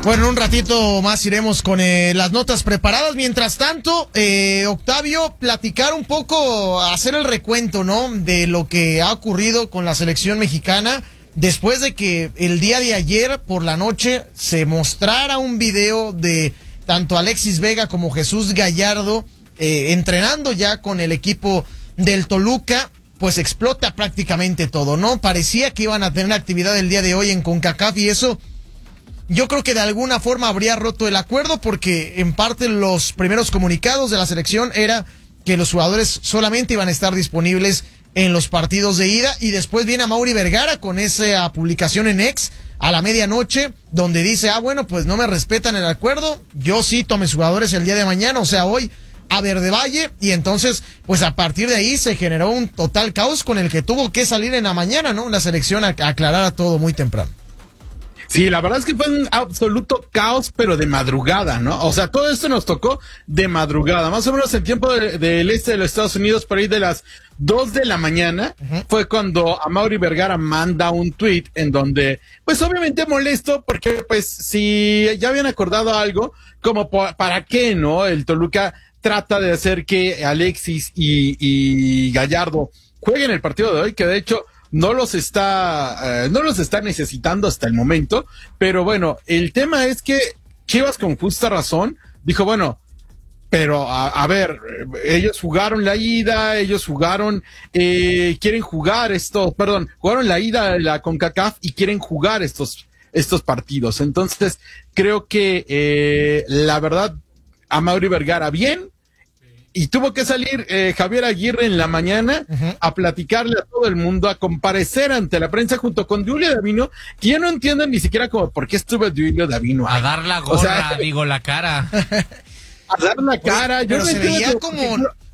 Bueno, en un ratito más iremos con las notas preparadas. Mientras tanto, Octavio, platicar un poco, hacer el recuento, ¿no? De lo que ha ocurrido con la selección mexicana después de que el día de ayer por la noche se mostrara un video de tanto Alexis Vega como Jesús Gallardo entrenando ya con el equipo del Toluca. Pues explota prácticamente todo, ¿no? Parecía que iban a tener actividad el día de hoy en CONCACAF y eso yo creo que de alguna forma habría roto el acuerdo, porque en parte los primeros comunicados de la selección era que los jugadores solamente iban a estar disponibles en los partidos de ida, y después viene Amaury Vergara con esa publicación en X a la medianoche donde dice, bueno, pues no me respetan el acuerdo, yo cito a mis jugadores el día de mañana, o sea, hoy a Verde Valle, y entonces pues a partir de ahí se generó un total caos con el que tuvo que salir en la mañana, ¿no? La selección a aclarar todo muy temprano. Sí, la verdad es que fue un absoluto caos, pero de madrugada, ¿no? O sea, todo esto nos tocó de madrugada, más o menos en tiempo del este de los Estados Unidos, por ahí de las 2 de la mañana, fue cuando Amaury Vergara manda un tweet en donde, pues obviamente molesto, porque pues si ya habían acordado algo, como para qué, ¿no? El Toluca trata de hacer que Alexis y Gallardo jueguen el partido de hoy, que de hecho no los está necesitando hasta el momento, pero bueno, el tema es que Chivas con justa razón dijo, bueno, pero a ver, ellos jugaron la ida, jugaron la ida de la CONCACAF y quieren jugar estos partidos. Entonces, creo que la verdad, Amaury Vergara bien, y tuvo que salir Javier Aguirre en la mañana a platicarle a todo el mundo, a comparecer ante la prensa junto con Duilio Davino, que yo no entiendo ni siquiera como por qué estuvo Duilio Davino ahí. A dar la gorra, la cara. A dar la cara. Pero yo no se entiendo veía como